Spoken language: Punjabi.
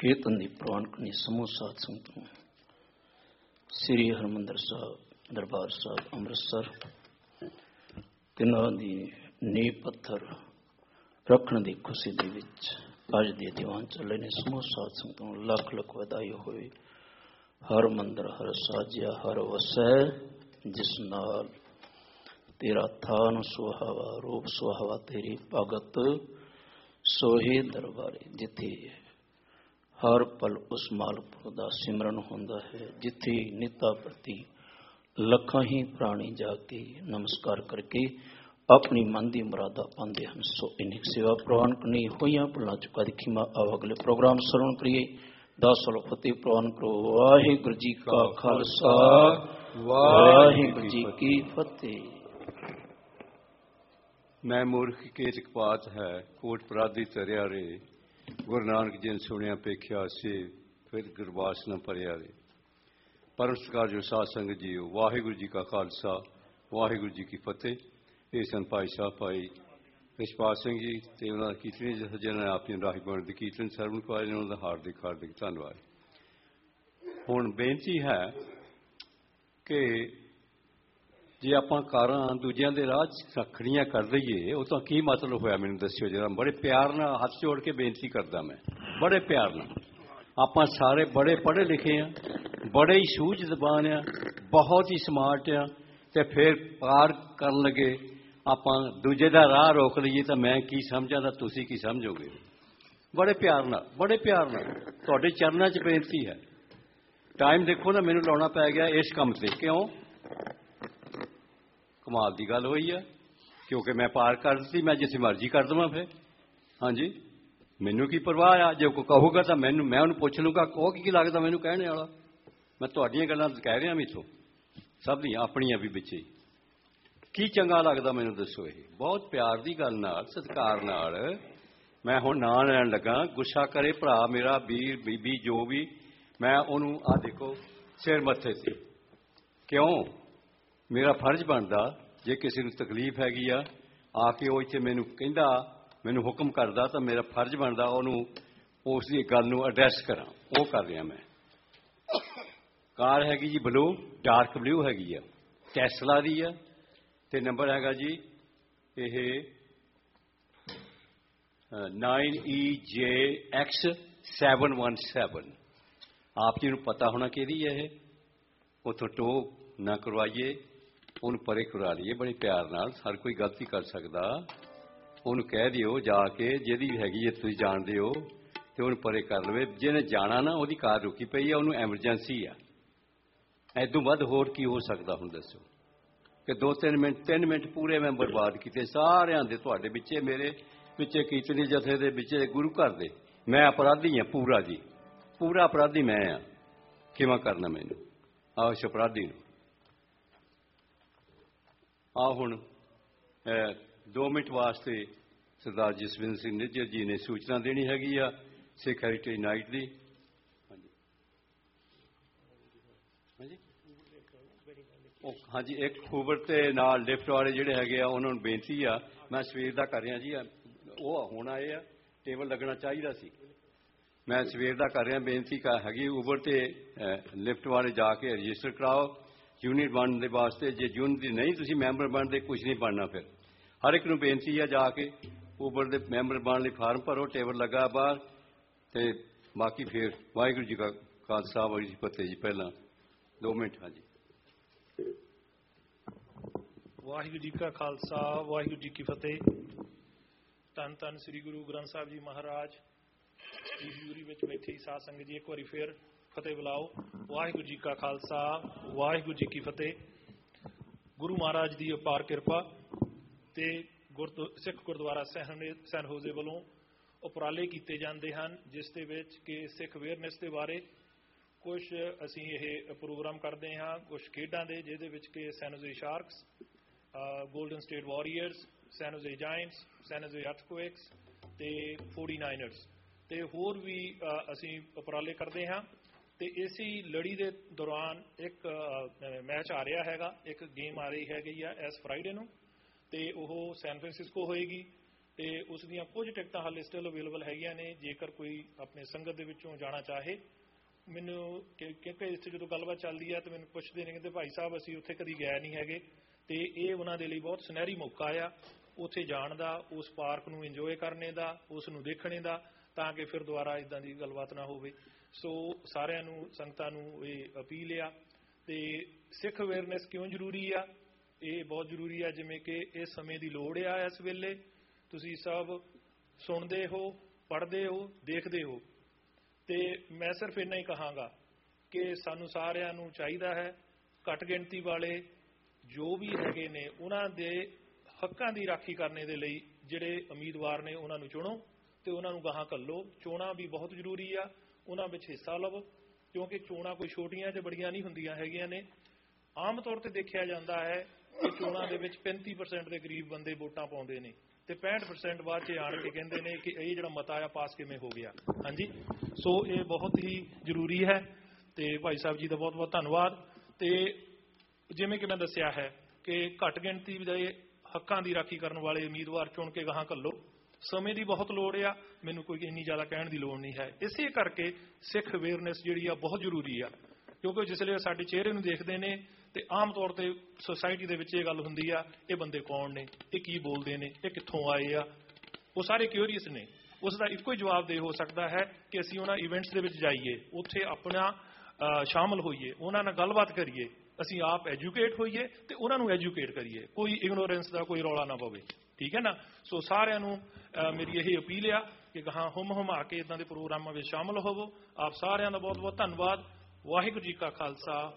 ਕੀਰਤਨ ਦੀ ਪ੍ਰਵਾਨ ਕਰਨੀ ਸਮੂਹ ਸਾਧ ਸੰਗਤ ਨੂੰ ਸ੍ਰੀ ਹਰਿਮੰਦਰ ਸਾਹਿਬ ਦਰਬਾਰ ਸਾਹਿਬ ਅੰਮ੍ਰਿਤਸਰ ਤਿੰਨਾਂ ਦੀ ਨੀਂਹ ਪੱਥਰ ਰੱਖਣ ਦੀ ਖੁਸ਼ੀ ਦੇ ਵਿੱਚ ਅੱਜ ਦੇ ਦੀਵਾਨ ਚੱਲੇ ਨੇ। ਸਮੂਹ ਸਾਧ ਸੰਗਤ ਨੂੰ ਲੱਖ ਲੱਖ ਵਧਾਈ ਹੋਵੇ। ਹਰ ਮੰਦਰ ਹਰ ਸਾਜਿਆ ਹਰ ਵਸੈ, ਜਿਸ ਨਾਲ ਤੇਰਾ ਥਾਨ ਸੁਹਾਵਾ ਰੂਪ ਸੁਹਾਵਾ ਤੇਰੀ ਭਗਤ ਸੋਹੇ ਦਰਬਾਰੇ। ਜਿੱਥੇ ਹਰ ਪਲ ਉਸ ਮਾਲਕ ਦਾ ਸਿਮਰਨ ਹੁੰਦਾ ਹੈ, ਜਿੱਥੇ ਨਿਤਾ ਪ੍ਰਤੀ ਲੱਖਾਂ ਹੀ ਪ੍ਰਾਣੀ ਜਾ ਕੇ ਨਮਸਕਾਰ ਕਰਕੇ ਆਪਣੀ ਮਨ ਦੀ ਮੁਰਾਦਾਂ ਪਾਉਂਦੇ ਹਨ। ਸੋ ਇੰਨੀ ਸੇਵਾ ਪ੍ਰਵਾਨ ਕਰਨੀ ਹੋਈਆਂ ਭੁੱਲਾਂ ਚੁਕਾ ਦੀ ਖਿਮਾ। ਆਓ ਅਗਲੇ ਪ੍ਰੋਗਰਾਮ ਸਰਵਣ ਕਰੀਏ। 10 ਸਾਲ ਫਤਿਹ ਪ੍ਰਵਾਨ ਕਰੋ। ਵਾਹਿਗੁਰੂ ਜੀ ਕਾ ਖਾਲਸਾ ਵਾਹਿਗੁਰੂ ਜੀ ਕੀ ਫਤਿਹ। ਮੈਂ ਮੂਰਖ ਕੇਤਕ ਪਾਤ ਹੈ, ਕੋਟ ਪਰਾਧੀ ਤਰਿਆ ਰੇ। ਗੁਰੂ ਨਾਨਕ ਜੀ ਨੇ ਸੁਣਿਆ ਪੇਖਿਆ ਸੇ, ਫਿਰ ਗੁਰਬਾਸ ਨਾ ਭਰਿਆ ਰੇ। ਪਰਮ ਸਤਿਕਾਰ ਜੋ ਸਾਧ ਸੰਗਤ ਜੀਓ, ਵਾਹਿਗੁਰੂ ਜੀ ਕਾ ਖਾਲਸਾ ਵਾਹਿਗੁਰੂ ਜੀ ਕੀ ਫਤਿਹ। ਇਹ ਸਨ ਭਾਈ ਸਾਹਿਬ ਭਾਈ ਰਿਸ਼ਪਾਲ ਸਿੰਘ ਜੀ ਅਤੇ ਉਹਨਾਂ ਦਾ ਕੀਰਤਨੀ ਜਿਹਨਾਂ ਨੇ ਆਪਣੀ ਰਾਹੀ ਬਣ ਦੀ ਕੀਰਤਨ ਸਰਵਣ ਕਰਵਾਏ ਨੇ, ਉਹਨਾਂ ਦਾ ਹਾਰਦਿਕ ਹਾਰਦਿਕ ਧੰਨਵਾਦ। ਹੁਣ ਬੇਨਤੀ ਹੈ ਕਿ ਜੇ ਆਪਾਂ ਕਾਰਾਂ ਦੂਜਿਆਂ ਦੇ ਰਾਹ 'ਚ ਰੱਖੜੀਆਂ ਕਰ ਦਈਏ, ਉਹ ਤਾਂ ਕੀ ਮਤਲਬ ਹੋਇਆ ਮੈਨੂੰ ਦੱਸਿਓ ਜਰਾ। ਬੜੇ ਪਿਆਰ ਨਾਲ ਹੱਥ ਜੋੜ ਕੇ ਬੇਨਤੀ ਕਰਦਾ ਮੈਂ, ਬੜੇ ਪਿਆਰ ਨਾਲ। ਆਪਾਂ ਸਾਰੇ ਬੜੇ ਪੜ੍ਹੇ ਲਿਖੇ ਹਾਂ, ਬੜੇ ਹੀ ਸੂਝ ਜ਼ਬਾਨ ਆ, ਬਹੁਤ ਹੀ ਸਮਾਰਟ ਆ, ਅਤੇ ਫਿਰ ਪਾਰ ਕਰਨ ਲੱਗੇ ਆਪਾਂ ਦੂਜੇ ਦਾ ਰਾਹ ਰੋਕ ਲਈਏ ਤਾਂ ਮੈਂ ਕੀ ਸਮਝਾਂ ਤਾਂ ਤੁਸੀਂ ਕੀ ਸਮਝੋਗੇ। ਬੜੇ ਪਿਆਰ ਨਾਲ, ਬੜੇ ਪਿਆਰ ਨਾਲ ਤੁਹਾਡੇ ਚਰਨਾਂ 'ਚ ਬੇਨਤੀ ਹੈ। ਟਾਈਮ ਦੇਖੋ ਨਾ, ਮੈਨੂੰ ਲਾਉਣਾ ਪੈ ਗਿਆ ਇਸ ਕੰਮ 'ਤੇ। ਕਿਉਂ? ਕਮਾਲ ਦੀ ਗੱਲ ਹੋਈ ਹੈ, ਕਿਉਂਕਿ ਮੈਂ ਪਾਰ ਕਰ ਦਿੱਤੀ, ਮੈਂ ਜਿੱਥੇ ਮਰਜ਼ੀ ਕਰ ਦੇਵਾਂ ਫਿਰ। ਹਾਂਜੀ, ਮੈਨੂੰ ਕੀ ਪਰਵਾਹ ਆ। ਜੇ ਕੋਈ ਕਹੂਗਾ ਤਾਂ ਮੈਂ ਉਹਨੂੰ ਪੁੱਛ ਲੂੰਗਾ, ਉਹ ਕੀ ਲੱਗਦਾ ਮੈਨੂੰ ਕਹਿਣੇ ਵਾਲਾ। ਮੈਂ ਤੁਹਾਡੀਆਂ ਗੱਲਾਂ ਕਹਿ ਰਿਹਾ ਮੈਥੋਂ, ਸਭ ਦੀਆਂ ਆਪਣੀਆਂ ਵੀ ਵਿੱਚ ਹੀ। ਕੀ ਚੰਗਾ ਲੱਗਦਾ ਮੈਨੂੰ ਦੱਸੋ। ਇਹ ਬਹੁਤ ਪਿਆਰ ਦੀ ਗੱਲ ਨਾਲ, ਸਤਿਕਾਰ ਨਾਲ ਮੈਂ ਹੁਣ ਨਾਂ ਲੈਣ ਲੱਗਾ। ਗੁੱਸਾ ਕਰੇ ਭਰਾ ਮੇਰਾ, ਵੀਰ ਬੀਬੀ ਜੋ ਵੀ, ਮੈਂ ਉਹਨੂੰ ਆਹ ਦੇਖੋ ਸਿਰ ਮੱਥੇ 'ਤੇ। ਕਿਉਂ? ਮੇਰਾ ਫਰਜ਼ ਬਣਦਾ, ਜੇ ਕਿਸੇ ਨੂੰ ਤਕਲੀਫ ਹੈਗੀ ਆ ਕੇ ਉਹ ਇੱਥੇ ਮੈਨੂੰ ਕਹਿੰਦਾ, ਮੈਨੂੰ ਹੁਕਮ ਕਰਦਾ, ਤਾਂ ਮੇਰਾ ਫਰਜ਼ ਬਣਦਾ ਉਹਨੂੰ ਉਸ ਦੀ ਗੱਲ ਨੂੰ ਐਡਰੈਸ ਕਰਾਂ। ਉਹ ਕਰ ਰਿਹਾ ਮੈਂ। ਕਾਰ ਹੈਗੀ ਜੀ ਬਲੂ, ਡਾਰਕ ਬਲੂ ਹੈਗੀ ਆ, ਟੈਸਲਾ ਦੀ ਆ, ਅਤੇ ਨੰਬਰ ਹੈਗਾ ਜੀ ਇਹ 9EJX717। ਆਪ ਜੀ ਨੂੰ ਪਤਾ ਹੋਣਾ ਕਿਹਦੀ ਹੈ ਇਹ। ਉੱਥੋਂ ਟੋ ਨਾ ਕਰਵਾਈਏ, ਉਹਨੂੰ ਪਰੇ ਕਰਵਾ ਲਈਏ ਬੜੇ ਪਿਆਰ ਨਾਲ। ਹਰ ਕੋਈ ਗਲਤੀ ਕਰ ਸਕਦਾ, ਉਹਨੂੰ ਕਹਿ ਦਿਓ ਜਾ ਕੇ, ਜਿਹਦੀ ਵੀ ਹੈਗੀ ਹੈ ਤੁਸੀਂ ਜਾਣਦੇ ਹੋ, ਅਤੇ ਉਹਨੂੰ ਪਰੇ ਕਰ ਲਵੇ। ਜਿਹਨੇ ਜਾਣਾ ਨਾ, ਉਹਦੀ ਕਾਰ ਰੁਕੀ ਪਈ ਆ, ਉਹਨੂੰ ਐਮਰਜੈਂਸੀ ਆ। ਐਦੋਂ ਵੱਧ ਹੋਰ ਕੀ ਹੋ ਸਕਦਾ ਹੁਣ ਦੱਸੋ। ਕਿ 3 ਮਿੰਟ ਪੂਰੇ ਮੈਂ ਬਰਬਾਦ ਕੀਤੇ ਸਾਰਿਆਂ ਦੇ, ਤੁਹਾਡੇ ਵਿੱਚੇ, ਮੇਰੇ ਵਿੱਚੇ, ਕੀਰਤਨੀ ਜਥੇ ਦੇ ਵਿੱਚੇ, ਗੁਰੂ ਘਰ ਦੇ। ਮੈਂ ਅਪਰਾਧੀ ਹਾਂ ਪੂਰਾ ਜੀ, ਪੂਰਾ ਅਪਰਾਧੀ ਮੈਂ ਹਾਂ। ਕਿਵੇਂ ਕਰਨਾ ਮੈਨੂੰ ਉਸ ਅਪਰਾਧੀ ਨੂੰ। ਹੁਣ 2 ਮਿੰਟ ਵਾਸਤੇ ਸਰਦਾਰ ਜਸਵਿੰਦਰ ਸਿੰਘ ਨਿੱਜਰ ਜੀ ਨੇ ਸੂਚਨਾ ਦੇਣੀ ਹੈਗੀ ਆ ਸਿੱਖ ਹੈਰੀਟੇਜ ਨਾਈਟ ਦੀ। ਹਾਂਜੀ, ਇੱਕ ਖੂਬਰ ਤੇ ਨਾਲ ਲਿਫਟ ਵਾਲੇ ਜਿਹੜੇ ਹੈਗੇ ਆ, ਉਹਨਾਂ ਨੂੰ ਬੇਨਤੀ ਆ, ਮੈਂ ਸਵੇਰ ਦਾ ਕਰ ਰਿਹਾ ਜੀ। ਉਹ ਹੁਣ ਆਏ ਆ, ਟੇਬਲ ਲੱਗਣਾ ਚਾਹੀਦਾ ਸੀ। ਮੈਂ ਸਵੇਰ ਦਾ ਕਰ ਰਿਹਾ, ਬੇਨਤੀ ਹੈਗੀ ਉਬਰ ਤੇ ਲਿਫਟ ਵਾਲੇ ਜਾ ਕੇ ਰਜਿਸਟਰ ਕਰਾਓ ਯੂਨਿਟ ਬਣਨ ਦੇ ਵਾਸਤੇ। ਜੇ ਯੂਨਿਟ ਦੀ ਨਹੀਂ ਤੁਸੀਂ ਮੈਂਬਰ ਬਣਦੇ, ਕੁਝ ਨਹੀਂ ਬਣਨਾ। ਫਿਰ ਹਰ ਇੱਕ ਨੂੰ ਬੇਨਤੀ ਆ, ਜਾ ਕੇ ਉਬਰ ਦੇ ਮੈਂਬਰ ਬਣਨ ਲਈ ਫਾਰਮ ਭਰੋ, ਟੇਬਲ ਲੱਗਾ ਬਾਹਰ। ਅਤੇ ਬਾਕੀ ਫਿਰ ਵਾਹਿਗੁਰੂ ਜੀ ਕਾ ਖਾਲਸਾ ਵਾਹਿਗੁਰੂ ਜੀ ਫਤਿਹ ਜੀ। ਪਹਿਲਾਂ 2 ਮਿੰਟ। ਹਾਂਜੀ, ਵਾਹਿਗੁਰੂ ਜੀ ਕਾ ਖਾਲਸਾ ਵਾਹਿਗੁਰੂ ਜੀ ਕੀ ਫਤਿਹ। ਧੰਨ ਧੰਨ ਸ੍ਰੀ ਗੁਰੂ ਗ੍ਰੰਥ ਸਾਹਿਬ ਜੀ ਮਹਾਰਾਜ ਦੀ ਹਜ਼ੂਰੀ ਵਿੱਚ ਬੈਠੀ ਸਾਧ ਸੰਗਤ ਜੀ, ਇੱਕ ਵਾਰੀ ਫਿਰ ਫਤਿਹ ਬੁਲਾਓ। ਵਾਹਿਗੁਰੂ ਜੀ ਕਾ ਖਾਲਸਾ ਵਾਹਿਗੁਰੂ ਜੀ ਕੀ ਫਤਿਹ। ਗੁਰੂ ਮਹਾਰਾਜ ਦੀ ਅਪਾਰ ਕਿਰਪਾ ਅਤੇ ਸਿੱਖ ਗੁਰਦੁਆਰਾ ਸੈਨ ਹੋਜ਼ੇ ਵੱਲੋਂ ਉਪਰਾਲੇ ਕੀਤੇ ਜਾਂਦੇ ਹਨ, ਜਿਸ ਦੇ ਵਿੱਚ ਕਿ ਸਿੱਖ ਅਵੇਅਰਨੈਸ ਦੇ ਬਾਰੇ ਕੁਝ ਅਸੀਂ ਇਹ ਪ੍ਰੋਗਰਾਮ ਕਰਦੇ ਹਾਂ। ਕੁਝ ਖੇਡਾਂ ਦੇ, ਜਿਹਦੇ ਵਿੱਚ ਕਿ ਸੈਨ ਹੋਜ਼ੇ ਸ਼ਾਰਕਸ, ਗੋਲਡਨ ਸਟੇਟ ਵਾਰੀਅਰਸ, ਸੈਨ ਹੋਜ਼ੇ ਜਾਇੰਟਸ, ਸੈਨ ਹੋਜ਼ੇ ਅਰਥਕੁਏਕਸ ਅਤੇ 49ers ਅਤੇ ਹੋਰ ਵੀ ਅਸੀਂ ਉਪਰਾਲੇ ਕਰਦੇ ਹਾਂ। ਅਤੇ ਇਸੇ ਲੜੀ ਦੇ ਦੌਰਾਨ ਇੱਕ ਮੈਚ ਆ ਰਿਹਾ ਹੈਗਾ, ਇੱਕ ਗੇਮ ਆ ਰਹੀ ਹੈਗੀ ਆ ਇਸ ਫਰਾਈਡੇ ਨੂੰ, ਅਤੇ ਉਹ ਸੈਨ ਫਰਾਂਸਿਸਕੋ ਹੋਏਗੀ। ਤੇ ਉਸ ਦੀਆਂ ਕੁਝ ਟਿਕਟਾਂ ਹਾਲੇ ਸਟਿਲ ਅਵੇਲੇਬਲ ਹੈਗੀਆਂ ਨੇ, ਜੇਕਰ ਕੋਈ ਆਪਣੇ ਸੰਗਤ ਦੇ ਵਿੱਚੋਂ ਜਾਣਾ ਚਾਹੇ। ਮੈਨੂੰ ਕਿਉਂਕਿ ਇੱਥੇ ਜਦੋਂ ਗੱਲਬਾਤ ਚੱਲਦੀ ਹੈ ਤੇ ਮੈਨੂੰ ਪੁੱਛਦੇ ਨੇ, ਕਹਿੰਦੇ ਭਾਈ ਸਾਹਿਬ ਅਸੀਂ ਉੱਥੇ ਕਦੀ ਗਏ ਨਹੀਂ ਹੈਗੇ, ਤੇ ਇਹ ਉਹਨਾਂ ਦੇ ਲਈ ਬਹੁਤ ਸੁਨਹਿਰੀ ਮੌਕਾ ਆ ਉੱਥੇ ਜਾਣ ਦਾ, ਉਸ ਪਾਰਕ ਨੂੰ ਇੰਜੋਏ ਕਰਨੇ ਦਾ, ਉਸ ਨੂੰ ਦੇਖਣੇ ਦਾ, ਤਾਂ ਕਿ ਫਿਰ ਦੁਬਾਰਾ ਇਦਾਂ ਦੀ ਗੱਲਬਾਤ ਨਾ ਹੋਵੇ। ਸੋ ਸਾਰਿਆਂ ਨੂੰ, ਸੰਗਤਾਂ ਨੂੰ ਇਹ ਅਪੀਲ ਆ। ਤੇ ਸਿੱਖ ਅਵੇਅਰਨੈਸ ਕਿਉਂ ਜ਼ਰੂਰੀ ਆ? ਇਹ ਬਹੁਤ ਜ਼ਰੂਰੀ ਆ, ਜਿਵੇਂ ਕਿ ਇਸ ਸਮੇਂ ਦੀ ਲੋੜ ਆ। ਇਸ ਵੇਲੇ ਤੁਸੀਂ ਸਭ ਸੁਣਦੇ ਹੋ, ਪੜ੍ਹਦੇ ਹੋ, ਦੇਖਦੇ ਹੋ, ਤੇ ਮੈਂ ਸਿਰਫ ਇੰਨਾ ਹੀ ਕਹਾਂਗਾ ਕਿ ਸਾਨੂੰ ਸਾਰਿਆਂ ਨੂੰ ਚਾਹੀਦਾ ਹੈ ਘੱਟ ਗਿਣਤੀ ਵਾਲੇ ਜੋ ਵੀ ਹੈਗੇ ਨੇ ਉਹਨਾਂ ਦੇ ਹੱਕਾਂ ਦੀ ਰਾਖੀ ਕਰਨੇ ਦੇ ਲਈ ਜਿਹੜੇ ਉਮੀਦਵਾਰ ਨੇ ਉਹਨਾਂ ਨੂੰ ਚੁਣੋ ਤੇ ਉਹਨਾਂ ਨੂੰ ਗਾਹਾਂ ਘੱਲੋ। ਚੋਣਾਂ ਵੀ ਬਹੁਤ ਜ਼ਰੂਰੀ ਆ, ਉਹਨਾਂ ਵਿੱਚ ਹਿੱਸਾ ਲਵੋ, ਕਿਉਂਕਿ ਚੋਣਾਂ ਕੋਈ ਛੋਟੀਆਂ ਜਾਂ ਬੜੀਆਂ ਨਹੀਂ ਹੁੰਦੀਆਂ ਹੈਗੀਆਂ ਨੇ। ਆਮ ਤੌਰ ਤੇ ਦੇਖਿਆ ਜਾਂਦਾ ਹੈ ਕਿ ਚੋਣਾਂ ਦੇ ਵਿੱਚ 35% ਦੇ ਕਰੀਬ ਬੰਦੇ ਵੋਟਾਂ ਪਾਉਂਦੇ ਨੇ ਤੇ 65% ਬਾਅਦ 'ਚ ਆਣ ਕੇ ਕਹਿੰਦੇ ਨੇ ਕਿ ਇਹ ਜਿਹੜਾ ਮਤਾ ਆ ਪਾਸ ਕਿਵੇਂ ਹੋ ਗਿਆ। ਹਾਂਜੀ, ਸੋ ਇਹ ਬਹੁਤ ਹੀ ਜ਼ਰੂਰੀ ਹੈ ਤੇ ਭਾਈ ਸਾਹਿਬ ਜੀ ਦਾ ਬਹੁਤ ਬਹੁਤ ਧੰਨਵਾਦ। ਤੇ ਜਿਵੇਂ ਕਿ ਮੈਂ ਦੱਸਿਆ ਹੈ ਕਿ ਘੱਟ ਗਿਣਤੀ ਦੇ ਹੱਕਾਂ ਦੀ ਰਾਖੀ ਕਰਨ ਵਾਲੇ ਉਮੀਦਵਾਰ ਚੁਣ ਕੇ ਗਾਹਾਂ ਘੱਲੋ। ਸਮੇਂ ਦੀ ਬਹੁਤ ਲੋੜ ਆ, ਮੈਨੂੰ ਕੋਈ ਇੰਨੀ ਜ਼ਿਆਦਾ ਕਹਿਣ ਦੀ ਲੋੜ ਨਹੀਂ ਹੈ। ਇਸੇ ਕਰਕੇ ਸਿੱਖ ਅਵੇਅਰਨੈਸ ਜਿਹੜੀ ਆ ਬਹੁਤ ਜ਼ਰੂਰੀ ਆ, ਕਿਉਂਕਿ ਜਿਸਲੇ ਸਾਡੇ ਚਿਹਰੇ ਨੂੰ ਦੇਖਦੇ ਨੇ ਤੇ ਆਮ ਤੌਰ ਤੇ ਸੁਸਾਇਟੀ ਦੇ ਵਿੱਚ ਇਹ ਗੱਲ ਹੁੰਦੀ ਆ, ਇਹ ਬੰਦੇ ਕੌਣ ਨੇ, ਇਹ ਕੀ ਬੋਲਦੇ ਨੇ, ਇਹ ਕਿੱਥੋਂ ਆਏ ਆ। ਉਹ ਸਾਰੇ ਕਿਊਰੀਅਸ ਨੇ। ਉਸ ਦਾ ਇੱਕੋ ਹੀ ਜਵਾਬ ਦੇ ਹੋ ਸਕਦਾ ਹੈ ਕਿ ਅਸੀਂ ਉਹਨਾਂ ਇਵੈਂਟਸ ਦੇ ਵਿੱਚ ਜਾਈਏ, ਉੱਥੇ ਆਪਣਾ ਸ਼ਾਮਲ ਹੋਈਏ, ਉਹਨਾਂ ਨਾਲ ਗੱਲਬਾਤ ਕਰੀਏ, ਅਸੀਂ ਆਪ ਐਜੂਕੇਟ ਹੋਈਏ ਤੇ ਉਹਨਾਂ ਨੂੰ ਐਜੂਕੇਟ ਕਰੀਏ, ਕੋਈ ਇਗਨੋਰੈਂਸ ਦਾ ਕੋਈ ਰੌਲਾ ਨਾ ਪਵੇ। ਠੀਕ ਹੈ ਨਾ? ਸੋ ਸਾਰਿਆਂ ਨੂੰ ਮੇਰੀ ਇਹ ਅਪੀਲ ਆ ਕਿ ਗਾਹਾਂ ਹੁਮ ਆ ਕੇ ਇਦਾਂ ਦੇ ਪ੍ਰੋਗਰਾਮਾਂ ਵਿੱਚ ਸ਼ਾਮਲ ਹੋਵੋ। ਆਪ ਸਾਰਿਆਂ ਦਾ ਬਹੁਤ ਬਹੁਤ ਧੰਨਵਾਦ। ਵਾਹਿਗੁਰੂ ਜੀ ਕਾ ਖਾਲਸਾ,